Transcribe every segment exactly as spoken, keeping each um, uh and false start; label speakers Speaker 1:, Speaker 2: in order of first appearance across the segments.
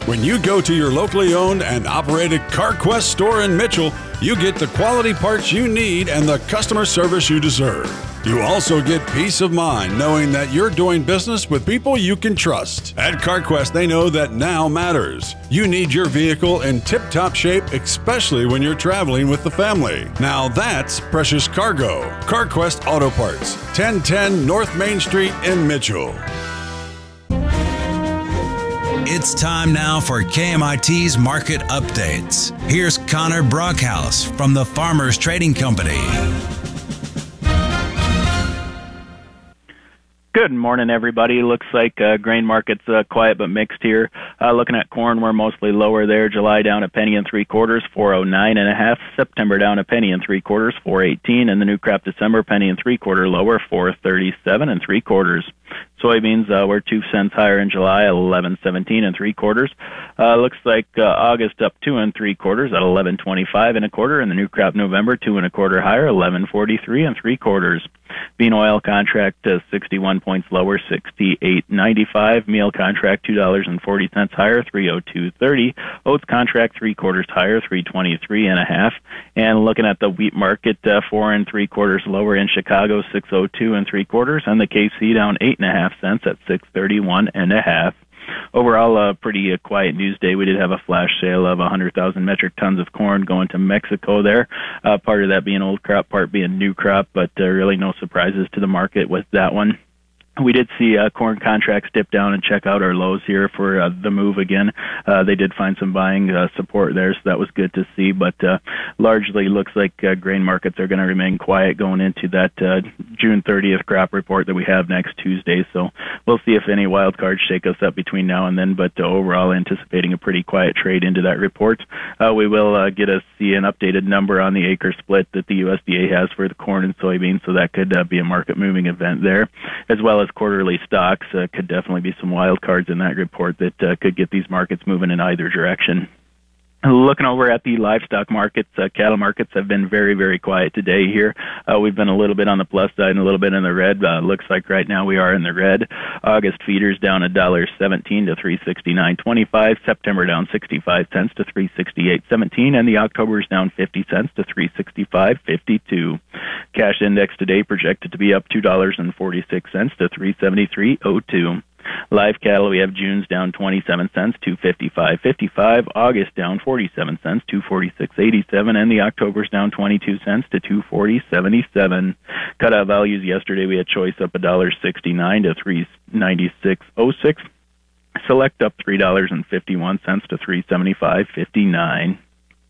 Speaker 1: When you go to your locally owned and operated CarQuest store in Mitchell, you get the quality parts you need and the customer service you deserve. You also get peace of mind knowing that you're doing business with people you can trust. At CarQuest, they know that now matters. You need your vehicle in tip-top shape, especially when you're traveling with the family. Now that's precious cargo. CarQuest Auto Parts, ten ten North Main Street in Mitchell.
Speaker 2: It's time now for K M I T's Market Updates. Here's Connor Brockhouse from the Farmers Trading Company.
Speaker 3: Good morning, everybody. Looks like uh, grain market's uh, quiet but mixed here. Uh, looking at corn, we're mostly lower there. July down a penny and three quarters, four oh nine and a half. September down a penny and three quarters, four eighteen. And the new crop December penny and three quarter lower, four thirty-seven and three quarters. Soybeans uh, were two cents higher in July at eleven seventeen and three quarters. Uh, looks like uh, August up two and three quarters at eleven twenty-five and a quarter, and the new crop November two and a quarter higher, eleven forty-three and three quarters. Bean oil contract uh, sixty-one points lower, sixty-eight ninety-five. Meal contract two dollars and forty cents higher, three oh two thirty. Oats contract three quarters higher, three twenty-three and a half. And looking at the wheat market, uh, four and three quarters lower in Chicago, six oh two and three quarters, and the K C down eight and a half cents at six thirty-one and a half. Overall, a pretty uh, quiet news day. We did have a flash sale of one hundred thousand metric tons of corn going to Mexico there. Uh, part of that being old crop, part being new crop, but uh, really no surprises to the market with that one. We did see uh, corn contracts dip down and check out our lows here for uh, the move again. Uh, they did find some buying uh, support there, so that was good to see. But uh, largely looks like uh, grain markets are going to remain quiet going into that uh, June thirtieth crop report that we have next Tuesday. So we'll see if any wild cards shake us up between now and then. But uh, overall, anticipating a pretty quiet trade into that report. Uh, we will uh, get a see an updated number on the acre split that the U S D A has for the corn and soybeans. So that could uh, be a market moving event there, as well as quarterly stocks. Uh, could definitely be some wild cards in that report that uh, could get these markets moving in either direction. Looking over at the livestock markets, uh, cattle markets have been very, very quiet today here. Uh, we've been a little bit on the plus side and a little bit in the red. Uh, looks like right now we are in the red. August feeders down one dollar seventeen to three sixty-nine twenty-five. September down sixty-five cents to three sixty-eight seventeen, and the October's down fifty cents to three sixty-five fifty-two. Cash index today projected to be up two dollars and forty-six cents to three seventy-three oh two. Live cattle, we have June's down twenty-seven cents, two fifty-five fifty-five. August down forty-seven cents, two forty-six eighty-seven, and the October's down twenty-two cents to two forty seventy-seven. Cutout values yesterday, we had choice up one dollar sixty-nine to three ninety-six oh six. Select up three dollars and fifty-one cents to three seventy-five fifty-nine.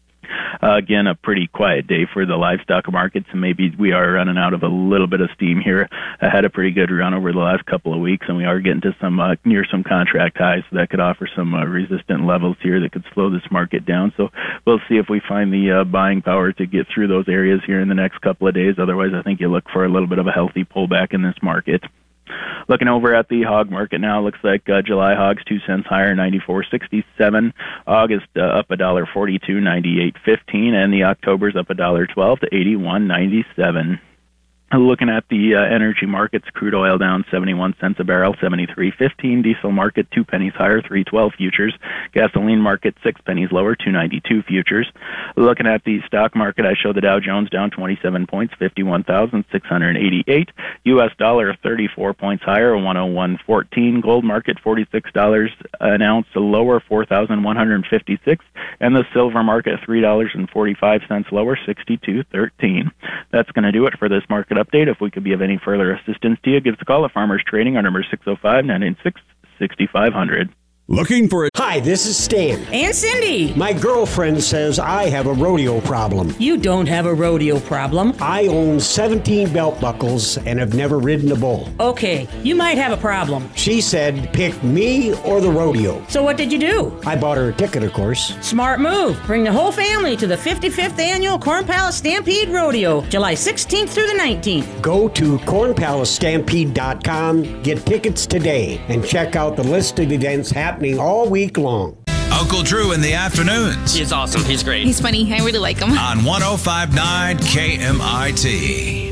Speaker 3: Uh, again, a pretty quiet day for the livestock markets, and maybe we are running out of a little bit of steam here. I had a pretty good run over the last couple of weeks, and we are getting to some uh, near some contract highs, so that could offer some uh, resistant levels here that could slow this market down. So we'll see if we find the uh, buying power to get through those areas here in the next couple of days. Otherwise, I think you look for a little bit of a healthy pullback in this market. Looking over at the hog market now, looks like uh, July hogs two cents higher, ninety-four sixty-seven. August uh, up one dollar forty-two, ninety-eight fifteen, and the October's up one dollar twelve to eighty-one ninety-seven. Looking at the uh, energy markets, crude oil down seventy-one cents a barrel, seventy-three fifteen. Diesel market two pennies higher, three twelve futures. Gasoline market six pennies lower, two ninety-two futures. Looking at the stock market, I show the Dow Jones down twenty-seven points, fifty-one thousand six hundred eighty-eight. U S dollar thirty-four points higher, one oh one fourteen. Gold market forty-six dollars an ounce lower, four thousand one hundred fifty-six. And the silver market three dollars and forty-five cents lower, sixty-two thirteen. That's going to do it for this market update. If we could be of any further assistance to you, give us a call at Farmers Trading. Our number is six oh five, nine nine six, six five zero zero.
Speaker 1: Looking for a...
Speaker 4: Hi, this is Stan.
Speaker 5: And Cindy.
Speaker 4: My girlfriend says I have a rodeo problem.
Speaker 5: You don't have a rodeo problem.
Speaker 4: I own seventeen belt buckles and have never ridden a bull.
Speaker 5: Okay, you might have a problem.
Speaker 4: She said pick me or the rodeo.
Speaker 5: So what did you do?
Speaker 4: I bought her a ticket, of course.
Speaker 5: Smart move. Bring the whole family to the fifty-fifth Annual Corn Palace Stampede Rodeo, July sixteenth through the nineteenth.
Speaker 4: Go to corn palace stampede dot com, get tickets today, and check out the list of events happening all week long.
Speaker 2: Uncle Drew in the afternoons.
Speaker 6: He's awesome. He's great.
Speaker 7: He's funny. I really like him.
Speaker 2: On one oh five point nine K M I T.